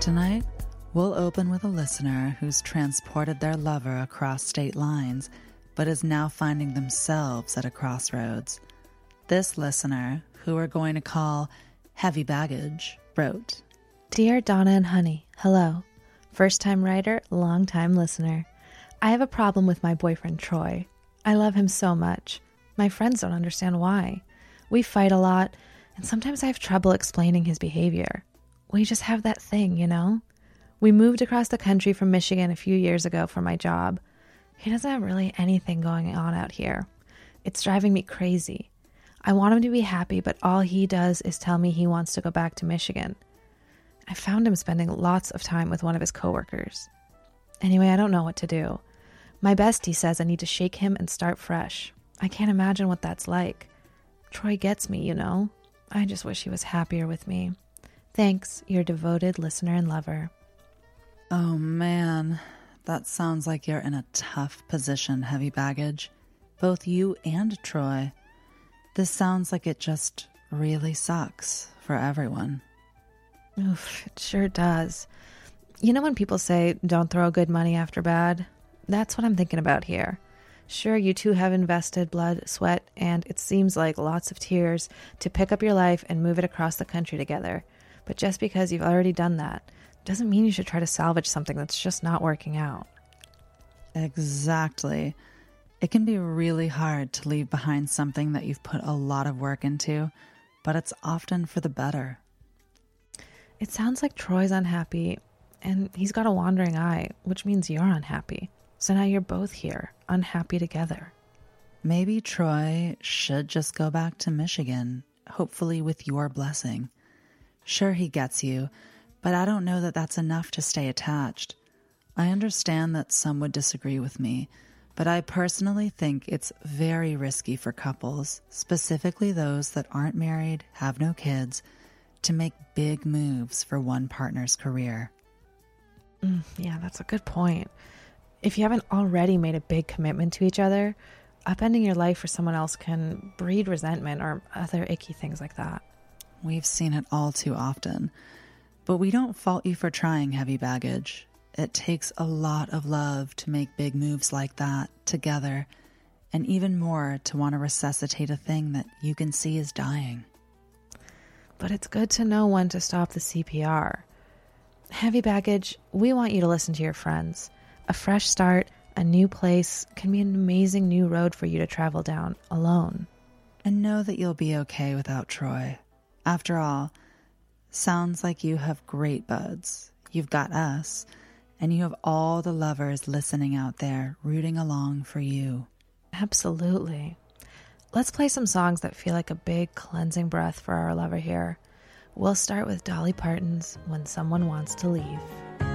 Tonight, we'll open with a listener who's transported their lover across state lines, but is now finding themselves at a crossroads. This listener, who we're going to call Heavy Baggage, wrote, Dear Donna and Honey, hello. First-time writer, long-time listener. I have a problem with my boyfriend, Troy. I love him so much. My friends don't understand why. We fight a lot, and sometimes I have trouble explaining his behavior. We just have that thing, you know? We moved across the country from Michigan a few years ago for my job. He doesn't have really anything going on out here. It's driving me crazy. I want him to be happy, but all he does is tell me he wants to go back to Michigan. I found him spending lots of time with one of his coworkers. Anyway, I don't know what to do. My bestie says I need to shake him and start fresh. I can't imagine what that's like. Troy gets me, you know? I just wish he was happier with me. Thanks, your devoted listener and lover. Oh man, that sounds like you're in a tough position, Heavy Baggage. Both you and Troy. This sounds like it just really sucks for everyone. Oof, it sure does. You know when people say, don't throw good money after bad? That's what I'm thinking about here. Sure, you two have invested blood, sweat, and it seems like lots of tears to pick up your life and move it across the country together. But just because you've already done that doesn't mean you should try to salvage something that's just not working out. Exactly. It can be really hard to leave behind something that you've put a lot of work into, but it's often for the better. It sounds like Troy's unhappy, and he's got a wandering eye, which means you're unhappy. So now you're both here, unhappy together. Maybe Troy should just go back to Michigan, hopefully with your blessing. Sure, he gets you, but I don't know that that's enough to stay attached. I understand that some would disagree with me, but I personally think it's very risky for couples, specifically those that aren't married, have no kids, to make big moves for one partner's career. Yeah, that's a good point. If you haven't already made a big commitment to each other, upending your life for someone else can breed resentment or other icky things like that. We've seen it all too often. But we don't fault you for trying, Heavy Baggage. It takes a lot of love to make big moves like that together, and even more to want to resuscitate a thing that you can see is dying. But it's good to know when to stop the CPR. Heavy Baggage, we want you to listen to your friends. A fresh start, a new place, can be an amazing new road for you to travel down alone. And know that you'll be okay without Troy. After all, sounds like you have great buds. You've got us, and you have all the lovers listening out there rooting along for you. Absolutely. Let's play some songs that feel like a big cleansing breath for our lover here. We'll start with Dolly Parton's When Someone Wants to Leave.